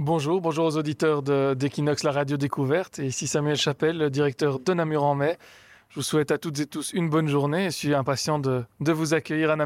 Bonjour aux auditeurs d'Equinox, la radio découverte. Et ici Samuel Chapelle, le directeur de Namur en Mai. Je vous souhaite à toutes et tous une bonne journée et je suis impatient de vous accueillir à Namur.